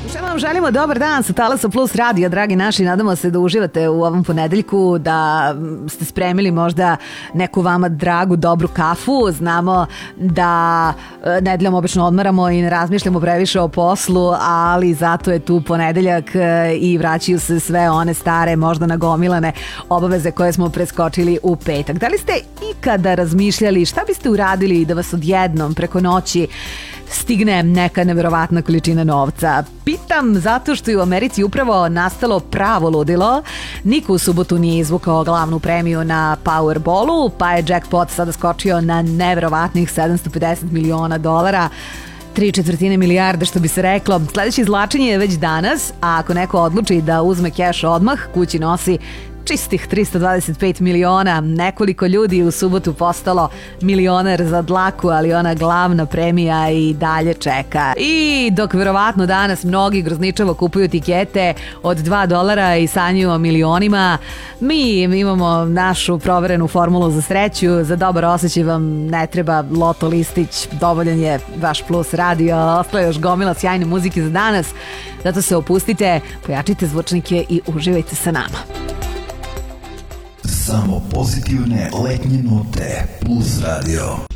Što vam želimo dobar dan sa Talasa Plus radija, dragi naši. Nadamo se da uživate u ovom ponedeljku, da ste spremili možda neku vama dragu, dobru kafu. Znamo da nedeljom obično odmaramo i ne razmišljamo previše o poslu, ali zato je tu ponedeljak i vraćaju se sve one stare, možda nagomilane obaveze koje smo preskočili u petak. Da li ste ikada razmišljali šta biste uradili da vas odjednom preko noći stigne neka neverovatna količina novca? Pitam zato što je u Americi upravo nastalo pravo ludilo. Niko u subotu nije izvukao glavnu premiju na Powerballu, pa je jackpot sada skočio na neverovatnih $750 miliona, 3/4 milijarde što bi se reklo. Sljedeće izvlačenje je već danas, a ako neko odluči da uzme keš odmah, kući nosi čistih 325 miliona. Nekoliko ljudi u subotu postalo milioner za dlaku, ali ona glavna premija i dalje čeka. I dok verovatno danas mnogi grozničavo kupuju tikete od $2 i sanjuju o milionima, mi imamo našu proverenu formulu za sreću. Za dobar osjećaj vam ne treba loto listić, dovoljan je vaš Plus radio. Ostaje još gomila sjajne muzike za danas, zato se opustite, pojačite zvučnike i uživajte sa nama. Samo pozitivne letnje note. Plus radio.